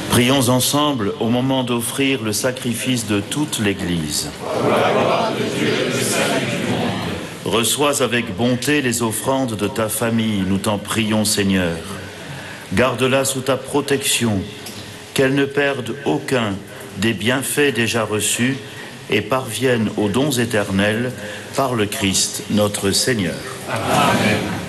Prions ensemble au moment d'offrir le sacrifice de toute l'Église. Reçois avec bonté les offrandes de ta famille, nous t'en prions, Seigneur. Garde-la sous ta protection, qu'elle ne perde aucun des bienfaits déjà reçus et parvienne aux dons éternels par le Christ notre Seigneur. Amen.